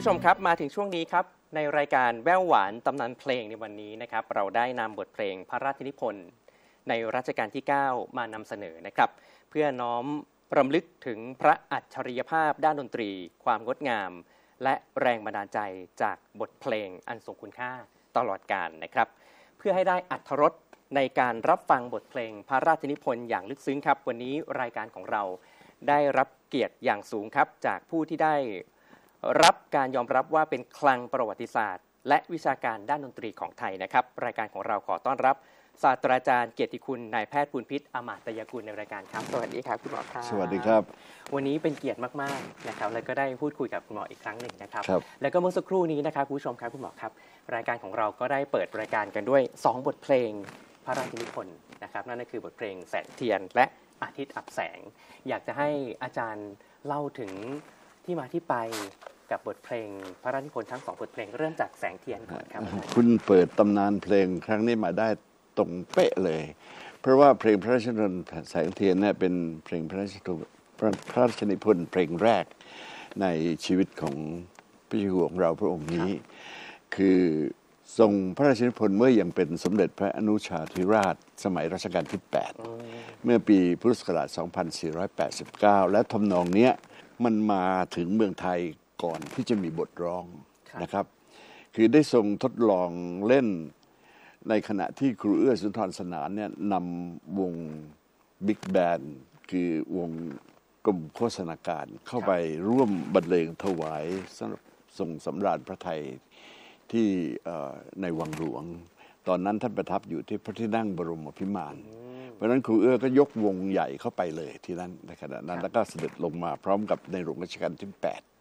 ผู้ชมครับมาถึงช่วงนี้ครับในรายการแว่วหวานตำนานเพลงในวันนี้นะครับเราได้นำบทเพลงพระราชนิพนธ์ในรัชกาลที่ 9 มานำเสนอนะครับเพื่อน้อมรำลึกถึงพระอัจฉริยภาพด้านดนตรีความงดงามและแรงบันดาลใจจากบทเพลงอันทรงคุณค่าตลอดกาลนะครับเพื่อให้ได้อรรถรสในการรับฟังบทเพลงพระราชนิพนธ์อย่างลึกซึ้งครับวันนี้รายการของเราได้รับเกียรติอย่างสูงครับจากผู้ที่ได้รับการยอมรับว่าเป็นคลังประวัติศาสตร์และวิชาการด้านดนตรีของไทยนะครับรายการของเราขอต้อนรับศาสตราจารย์เกียรติคุณนายแพทย์ภูลพิษอมาตยกุลในรายการครับสวัสดีครับคุณหมอครับสวัสดีครับวันนี้เป็นเกียรติมากๆนะครับแล้วก็ได้พูดคุยกับคุณหมออีกครั้งหนึ่งนะครับครับแล้วก็เมื่อสักครู่นี้นะครับคุณผู้ชมครับคุณหมอครับรายการของเราก็ได้เปิดรายการกันด้วย2บทเพลงพระราชนิพนธ์นะครับนั่นก็คือบทเพลงแสงเทียนและอาทิตย์อับแสงอยากจะให้อาจารย์เล่าถึงที่มาที่ไปกับบทเพลงพระราชนิพนธ์ทั้ง2บทเพลงเริ่มจากแสงเทียนก่อนครับคุณเปิดตำนานเพลงครั้งนี้มาได้ตรงเป๊ะเลยเพราะว่าเพลงพระราชนิพนธ์แสงเทียนเนี่ยเป็นเพลงพระราชนิพนธ์เพลงแรกในชีวิตของพระเจ้าอยู่หัวของเราพระองค์นี้คือทรงพระราชนิพนธ์เมื่อยังเป็นสมเด็จพระอนุชาธิราชสมัยรัชกาลที่8เมื่อปีพุทธศักราช2489และทำนองเนี้ยมันมาถึงเมืองไทยก่อนที่จะมีบทร้องนะครับคือได้ทรงทดลองเล่นในขณะที่ครูเอื้อสุนทรสนานเนี่ยนำวงบิ๊กแบนด์คือวงกรมโฆษณาการเข้าไปร่วมบรรเลงถวายสำหรับทรงสำราญพระไทยที่ในวังหลวงตอนนั้นท่านประทับอยู่ที่พระที่นั่งบรมพิมานเพราะฉะนั้นครูเอื้อก็ยกวงใหญ่เข้าไปเลยที่นั้นในขณะนั้นแล้วก็เสด็จลงมาพร้อมกับในหลวงรัชกาลที่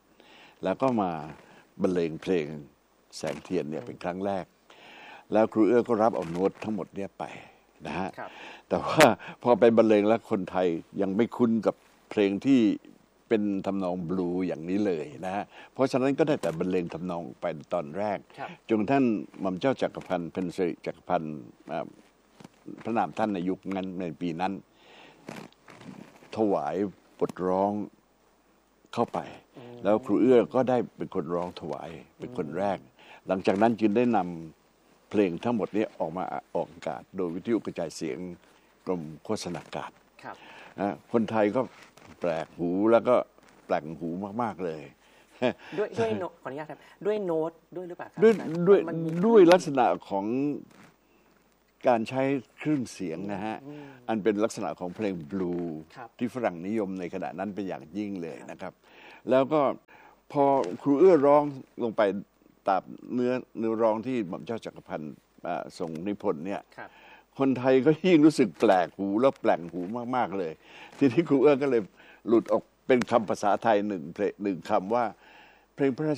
8แล้วก็มาบรรเลงเพลงแสงเทียนเนี่ยเป็นครั้งแรกแล้วครูเอื้อก็รับเอาโน้ตทั้งหมดเนี่ยไปนะฮะแต่ว่าพอไปบรรเลงแล้วคนไทยยังไม่คุ้นกับเพลงที่เป็นทำนองบลูอย่างนี้เลยนะฮะเพราะฉะนั้นก็ได้แต่บรรเลงทำนองไปตอนแรกจนท่านหม่อมเจ้าจักรพันธ์เพ็ญสิริจักรพันธ์พระนามท่านในยุคนั้นในปีนั้นถวายบทร้องเข้าไปแล้วครูเอื้อก็ได้เป็นคนร้องถวายเป็นคนแรกหลังจากนั้นจึงได้นำเพลงทั้งหมดนี้ออกมาออกอากาศโดยวิทยุกระจายเสียงกรมโฆษณาการคนไทยก็แปลกหูแล้วก็แปลกหูมากๆเลยด้วยโน้ตขออนุญาตครับด้วยโน้ตด้วยหรือเปล่าครับด้วยลักษณะของการใช้เครื่องเสียงนะฮะอันเป็นลักษณะของเพลงบลูที่ฝรั่งนิยมในขณะนั้นเป็นอย่างยิ่งเลยนะครับแล้วก็พอครูเอื้อร้องลงไปตามเนื้อร้องที่หม่อมเจ้าจักรพันธ์ทรงนิพนธ์เนี่ยคนไทยก็ยิ่งรู้สึกแปลกหูแล้วแปลกหูมากๆเลยทีนี้ครูเอื้อก็เลยหลุดออกเป็นคำภาษาไทยหนึ่งคำว่าเพลงพระราช